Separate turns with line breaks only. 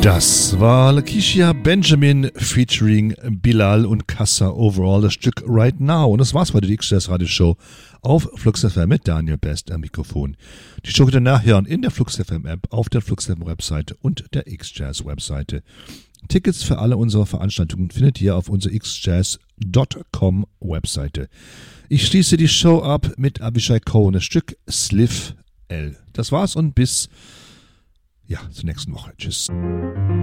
Das war Lakeisha Benjamin featuring Bilal und Kassa Overall, das Stück Right Now. Und das war's bei der X-Jazz Radio Show auf Flux FM mit Daniel Best am Mikrofon. Die Show könnt ihr nachhören in der Flux FM App, auf der Flux FM Webseite und der X-Jazz Webseite. Tickets für alle unsere Veranstaltungen findet ihr auf unserer xjazz.com Webseite. Ich schließe die Show ab mit Avishai Cohen, das Stück Sliff L. Das war's und bis zur nächsten Woche. Tschüss.